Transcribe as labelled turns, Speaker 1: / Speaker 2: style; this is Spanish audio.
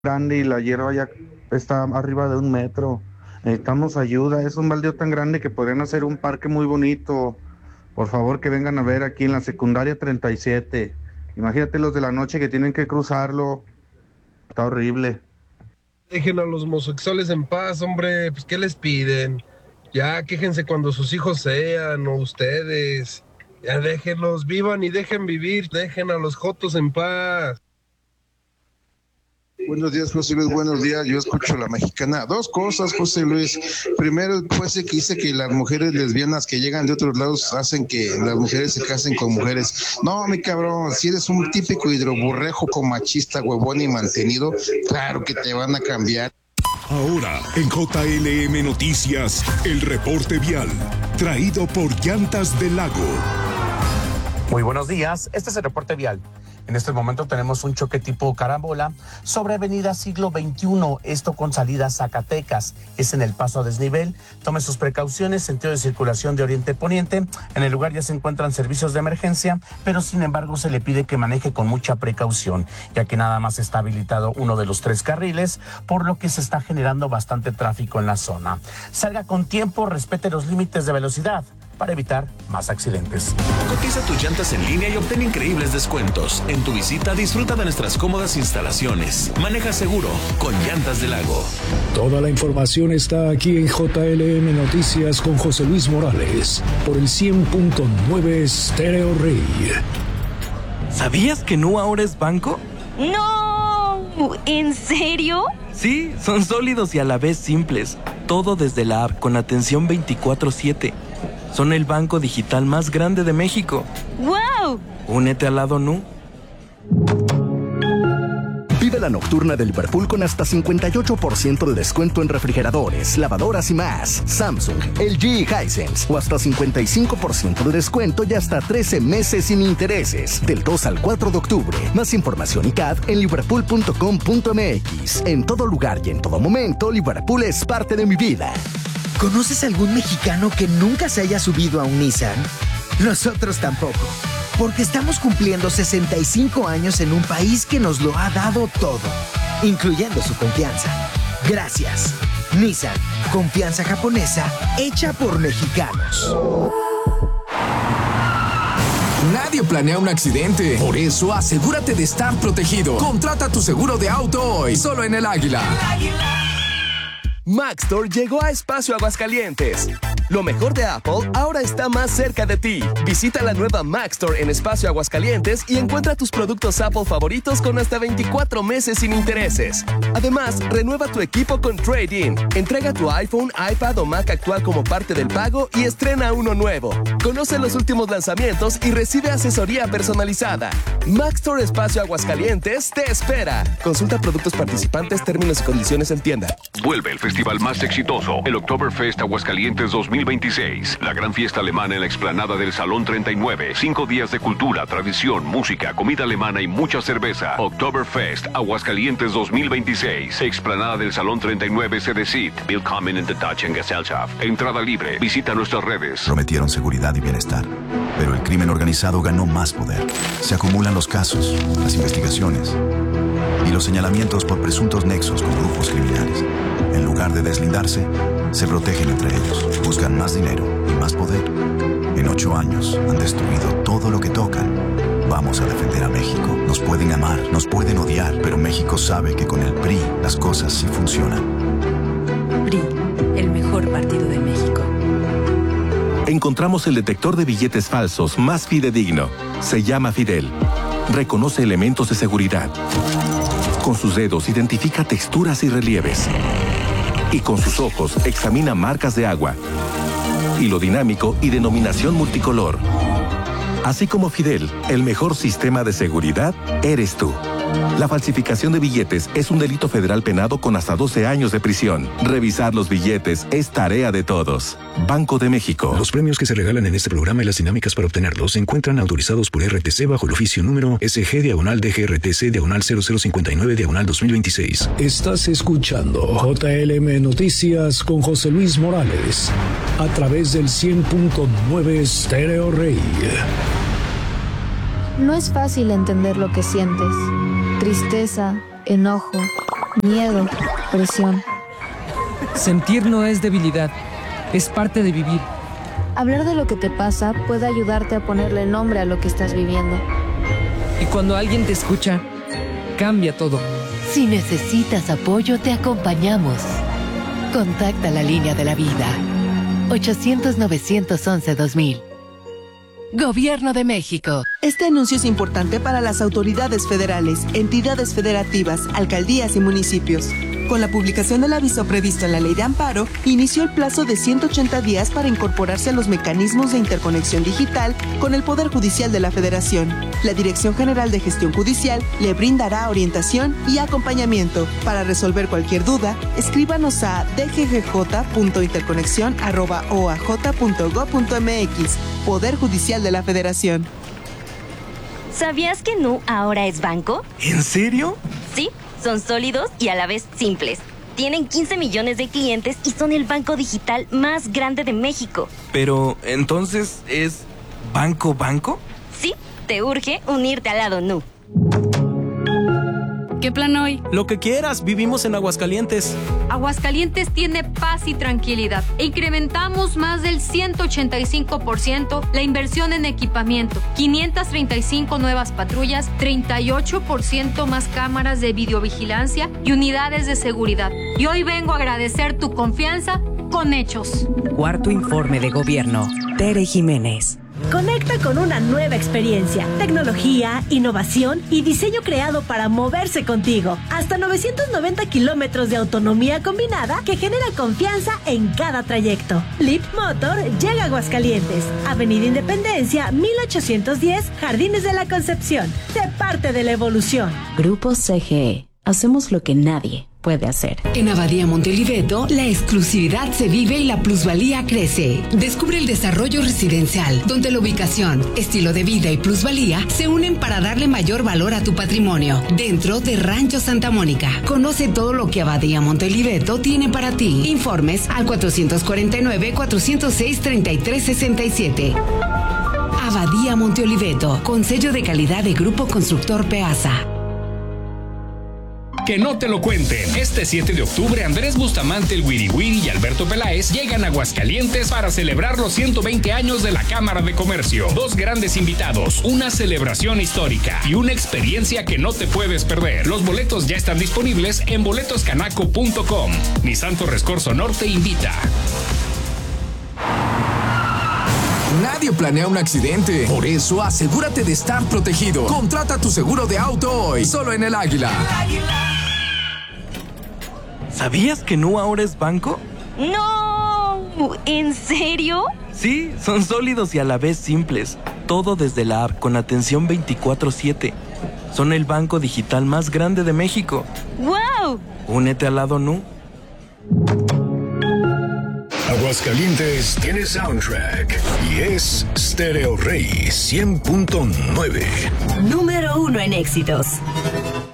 Speaker 1: grande y la hierba ya está arriba de 1 metro. Necesitamos ayuda. Es un baldío tan grande que podrían hacer un parque muy bonito. Por favor, que vengan a ver aquí en la secundaria 37. Imagínate los de la noche que tienen que cruzarlo. Está horrible.
Speaker 2: Dejen a los homosexuales en paz, hombre. Pues, ¿qué les piden? Ya quéjense cuando sus hijos sean, o ustedes. Ya déjenlos, vivan y dejen vivir. Dejen a los jotos en paz.
Speaker 3: Buenos días, José Luis, buenos días. Yo escucho La Mexicana. Dos cosas, José Luis. Primero, pues que dice que las mujeres lesbianas que llegan de otros lados hacen que las mujeres se casen con mujeres. No, mi cabrón, si eres un típico hidroburrejo machista, huevón y mantenido, claro que te van a cambiar.
Speaker 4: Ahora, en JLM Noticias, el reporte vial, traído por Llantas del Lago.
Speaker 5: Muy buenos días, este es el reporte vial. En este momento tenemos un choque tipo carambola sobre avenida Siglo XXI, esto con salida a Zacatecas. Es en el paso a desnivel. Tome sus precauciones, sentido de circulación de oriente-poniente. En el lugar ya se encuentran servicios de emergencia, pero sin embargo se le pide que maneje con mucha precaución, ya que nada más está habilitado uno de los 3 carriles, por lo que se está generando bastante tráfico en la zona. Salga con tiempo, respete los límites de velocidad para evitar más accidentes.
Speaker 6: Cotiza tus llantas en línea y obtén increíbles descuentos. En tu visita disfruta de nuestras cómodas instalaciones. Maneja seguro con Llantas del Lago.
Speaker 4: Toda la información está aquí en JLM Noticias con José Luis Morales por el 100.9 Stereo Rey.
Speaker 7: ¿Sabías que Nu ahora es banco?
Speaker 8: ¡No! ¿En serio?
Speaker 7: Sí, son sólidos y a la vez simples. Todo desde la app con atención 24/7. Son el banco digital más grande de México.
Speaker 8: ¡Wow!
Speaker 7: Únete al lado Nu.
Speaker 9: Vive la nocturna de Liverpool con hasta 58% de descuento en refrigeradores, lavadoras y más. Samsung, LG y Hisense. O hasta 55% de descuento y hasta 13 meses sin intereses. Del 2 al 4 de octubre. Más información y CAD en liverpool.com.mx. En todo lugar y en todo momento, Liverpool es parte de mi vida.
Speaker 10: ¿Conoces algún mexicano que nunca se haya subido a un Nissan? Nosotros tampoco, porque estamos cumpliendo 65 años en un país que nos lo ha dado todo, incluyendo su confianza. Gracias. Nissan, confianza japonesa hecha por mexicanos.
Speaker 11: Nadie planea un accidente. Por eso, asegúrate de estar protegido. Contrata tu seguro de auto hoy, solo en El Águila.
Speaker 12: Maxtor llegó a Espacio Aguascalientes. Lo mejor de Apple ahora está más cerca de ti. Visita la nueva Maxtor en Espacio Aguascalientes y encuentra tus productos Apple favoritos con hasta 24 meses sin intereses. Además, renueva tu equipo con Trade-in. Entrega tu iPhone, iPad o Mac actual como parte del pago y estrena uno nuevo. Conoce los últimos lanzamientos y recibe asesoría personalizada. Maxtor Espacio Aguascalientes te espera. Consulta productos participantes, términos y condiciones en tienda.
Speaker 13: Vuelve el festival más exitoso, el Oktoberfest Aguascalientes 2026. La gran fiesta alemana en la explanada del Salón 39. 5 días de cultura, tradición, música, comida alemana y mucha cerveza. Oktoberfest Aguascalientes 2026. Explanada del Salón 39 Sedecit. Willkommen in der Deutschen Gesellschaft. Entrada libre. Visita nuestras redes.
Speaker 14: Prometieron seguridad y bienestar, pero el crimen organizado ganó más poder. Se acumulan los casos, las investigaciones y los señalamientos por presuntos nexos con grupos criminales. En lugar de deslindarse, se protegen entre ellos, buscan más dinero y más poder. En 8 años han destruido todo lo que tocan. Vamos a defender a México. Nos pueden amar, nos pueden odiar, pero México sabe que con el PRI las cosas sí funcionan.
Speaker 15: PRI, el mejor partido de México.
Speaker 16: Encontramos el detector de billetes falsos más fidedigno. Se llama Fidel. Reconoce elementos de seguridad. Con sus dedos identifica texturas y relieves. Y con sus ojos examina marcas de agua, hilo dinámico y denominación multicolor. Así como Fidel, el mejor sistema de seguridad eres tú. La falsificación de billetes es un delito federal penado con hasta 12 años de prisión. Revisar los billetes es tarea de todos. Banco de México.
Speaker 4: Los premios que se regalan en este programa y las dinámicas para obtenerlos se encuentran autorizados por RTC bajo el oficio número SG/DGRTC/0059/2026. Estás escuchando JLM Noticias con José Luis Morales a través del 100.9 Stereo Rey.
Speaker 17: No es fácil entender lo que sientes. Tristeza, enojo, miedo, presión.
Speaker 18: Sentir no es debilidad, es parte de vivir.
Speaker 17: Hablar de lo que te pasa puede ayudarte a ponerle nombre a lo que estás viviendo.
Speaker 18: Y cuando alguien te escucha, cambia todo.
Speaker 19: Si necesitas apoyo, te acompañamos. Contacta la línea de la vida. 800-911-2000. Gobierno de México.
Speaker 20: Este anuncio es importante para las autoridades federales, entidades federativas, alcaldías y municipios. Con la publicación del aviso previsto en la Ley de Amparo, inició el plazo de 180 días para incorporarse a los mecanismos de interconexión digital con el Poder Judicial de la Federación. La Dirección General de Gestión Judicial le brindará orientación y acompañamiento. Para resolver cualquier duda, escríbanos a dggj.interconexión@oaj.gov.mx. Poder Judicial de la Federación.
Speaker 8: ¿Sabías que Nu ahora es banco?
Speaker 7: ¿En serio?
Speaker 8: Sí, son sólidos y a la vez simples. Tienen 15 millones de clientes y son el banco digital más grande de México.
Speaker 7: Pero, ¿entonces es banco?
Speaker 8: Sí, te urge unirte al lado Nu.
Speaker 15: ¿Qué plan hoy?
Speaker 21: Lo que quieras, vivimos en Aguascalientes.
Speaker 22: Aguascalientes tiene paz y tranquilidad. E incrementamos más del 185% la inversión en equipamiento, 535 nuevas patrullas, 38% más cámaras de videovigilancia y unidades de seguridad. Y hoy vengo a agradecer tu confianza con hechos.
Speaker 23: Cuarto informe de gobierno. Tere Jiménez.
Speaker 24: Conecta con una nueva experiencia, tecnología, innovación y diseño creado para moverse contigo. Hasta 990 kilómetros de autonomía combinada que genera confianza en cada trayecto. Leap Motor llega a Aguascalientes, Avenida Independencia, 1810, Jardines de la Concepción. Sé parte de la evolución.
Speaker 15: Grupo CGE. Hacemos lo que nadie puede hacer.
Speaker 25: En Abadía Monteoliveto, la exclusividad se vive y la plusvalía crece. Descubre el desarrollo residencial, donde la ubicación, estilo de vida y plusvalía se unen para darle mayor valor a tu patrimonio. Dentro de Rancho Santa Mónica. Conoce todo lo que Abadía Monteoliveto tiene para ti. Informes al 449-406-3367. Abadía Monteoliveto, con sello de calidad de Grupo Constructor Peasa.
Speaker 26: Que no te lo cuenten. Este 7 de octubre, Andrés Bustamante, el Wiri Wiri y Alberto Peláez llegan a Aguascalientes para celebrar los 120 años de la Cámara de Comercio. Dos grandes invitados, una celebración histórica y una experiencia que no te puedes perder. Los boletos ya están disponibles en boletoscanaco.com. Nissan Torres Corzo Norte invita.
Speaker 11: Nadie planea un accidente. Por eso, asegúrate de estar protegido. Contrata tu seguro de auto hoy, solo en El Águila.
Speaker 7: ¿Sabías que Nu ahora es banco?
Speaker 8: ¡No! ¿En serio?
Speaker 7: Sí, son sólidos y a la vez simples. Todo desde la app con atención 24/7. Son el banco digital más grande de México.
Speaker 8: ¡Wow!
Speaker 7: Únete al lado Nu.
Speaker 4: Aguascalientes tiene soundtrack y es Stereo Rey 100.9.
Speaker 27: Número 1 en éxitos.